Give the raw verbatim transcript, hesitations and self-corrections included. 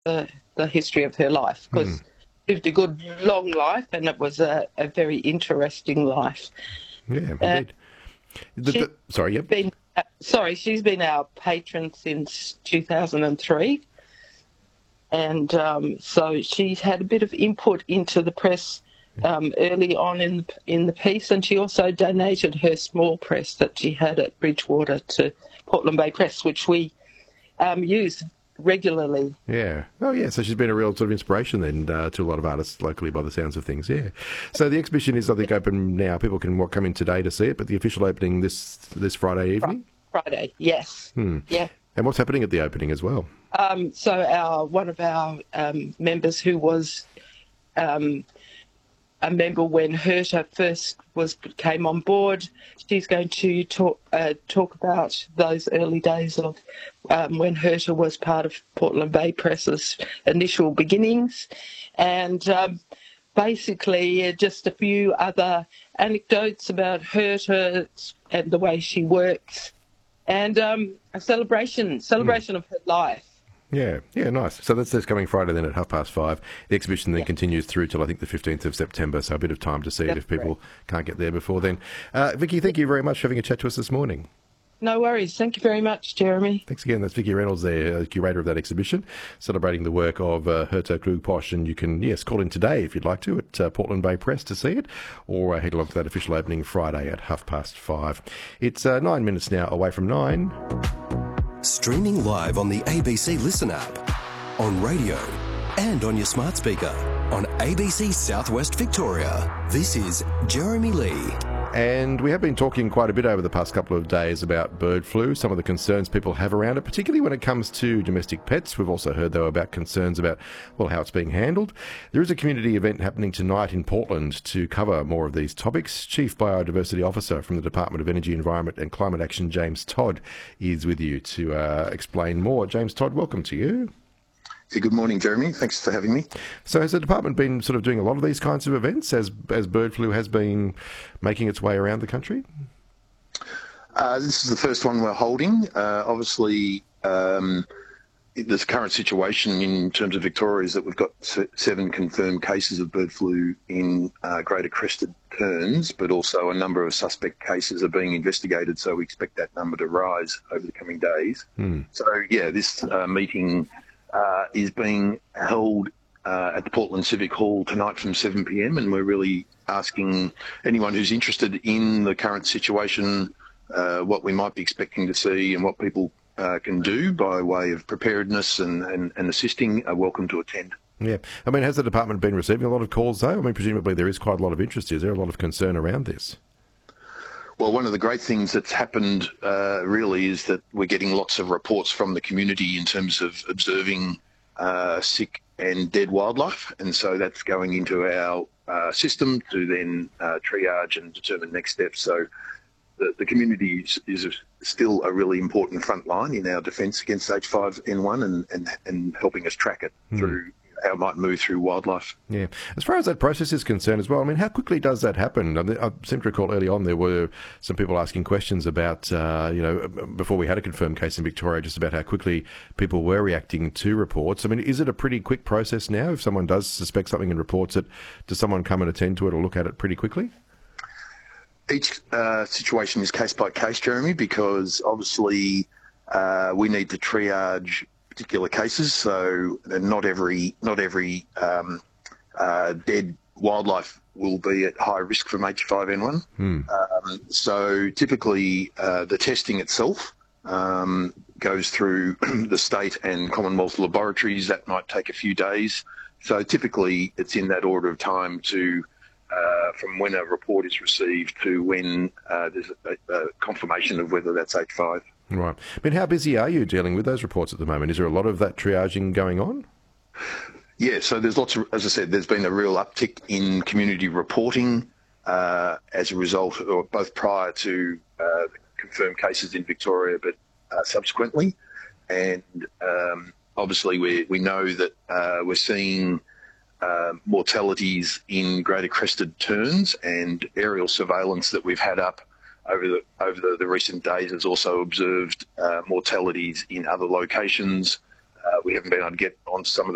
the, the history of her life, because Mm. she lived a good long life, and it was a, a very interesting life. Yeah, Uh, indeed. The, she's the, sorry, yep. been uh, sorry, she's been our patron since two thousand three, and um, so she's had a bit of input into the press um, early on in in the piece, and she also donated her small press that she had at Bridgewater to Portland Bay Press, which we um, use regularly. Yeah. Oh, yeah. So she's been a real sort of inspiration then uh, to a lot of artists locally by the sounds of things. Yeah. So the exhibition is, I think, open now. People can what, come in today to see it, but the official opening this this Friday evening? Friday, yes. Hmm. Yeah. And what's happening at the opening as well? Um, so our one of our um, members who was um, a member when Herta first was came on board, she's going to talk uh, talk about those early days of um, when Herta was part of Portland Bay Press's initial beginnings, and um, basically uh, just a few other anecdotes about Herta and the way she works, and um, a celebration celebration mm. of her life. Yeah, yeah, nice. So that's this coming Friday then at half past five. The exhibition then yeah. continues through till I think the fifteenth of September, so a bit of time to see that's it if people great. Can't get there before then. Uh, Vicky, thank you very much for having a chat to us this morning. No worries. Thank you very much, Jeremy. Thanks again. That's Vicky Reynolds there, uh, curator of that exhibition, celebrating the work of uh, Herta Klug-Posch. And you can, yes, call in today if you'd like to at uh, Portland Bay Press to see it, or uh, head along to that official opening Friday at half past five. It's uh, nine minutes now away from nine. Streaming live on the A B C Listen app, on radio and on your smart speaker on A B C Southwest Victoria. This is Jeremy Lee. And we have been talking quite a bit over the past couple of days about bird flu, some of the concerns people have around it, particularly when it comes to domestic pets. We've also heard, though, about concerns about, well, how it's being handled. There is a community event happening tonight in Portland to cover more of these topics. Chief Biodiversity Officer from the Department of Energy, Environment and Climate Action, James Todd, is with you to uh, explain more. James Todd, welcome to you. Good morning, Jeremy. Thanks for having me. So has the department been sort of doing a lot of these kinds of events as as bird flu has been making its way around the country? Uh, this is the first one we're holding. Uh, obviously, um, the current situation in terms of Victoria is that we've got seven confirmed cases of bird flu in uh, greater crested terns, but also a number of suspect cases are being investigated, so we expect that number to rise over the coming days. Hmm. So, yeah, this uh, meeting... Uh, is being held uh, at the Portland Civic Hall tonight from seven p m, and we're really asking anyone who's interested in the current situation uh, what we might be expecting to see and what people uh, can do by way of preparedness and, and, and assisting are welcome to attend. Yeah. I mean, has the department been receiving a lot of calls, though? I mean, presumably there is quite a lot of interest. Is there a lot of concern around this? Well, one of the great things that's happened uh, really is that we're getting lots of reports from the community in terms of observing uh, sick and dead wildlife. And so that's going into our uh, system to then uh, triage and determine next steps. So the, the community is, is still a really important front line in our defence against H five N one and, and, and helping us track it mm. through how it might move through wildlife. Yeah. As far as that process is concerned as well, I mean, how quickly does that happen? I, I seem to recall early on there were some people asking questions about, uh, you know, before we had a confirmed case in Victoria, just about how quickly people were reacting to reports. I mean, is it a pretty quick process now? If someone does suspect something and reports it, does someone come and attend to it or look at it pretty quickly? Each uh, situation is case by case, Jeremy, because obviously uh, we need to triage particular cases, so not every not every um, uh, dead wildlife will be at high risk from H five N one. Hmm. Um, so typically uh, the testing itself um, goes through the state and Commonwealth laboratories. That might take a few days. So typically it's in that order of time to uh, from when a report is received to when uh, there's a, a confirmation of whether that's H five. Right. I mean, how busy are you dealing with those reports at the moment? Is there a lot of that triaging going on? Yeah, so there's lots of, as I said, there's been a real uptick in community reporting uh, as a result, or both prior to uh, the confirmed cases in Victoria, but uh, subsequently. And um, obviously we, we know that uh, we're seeing uh, mortalities in greater crested terns, and aerial surveillance that we've had up over the over the, the recent days has also observed uh, mortalities in other locations. Uh, we haven't been able to get on some of the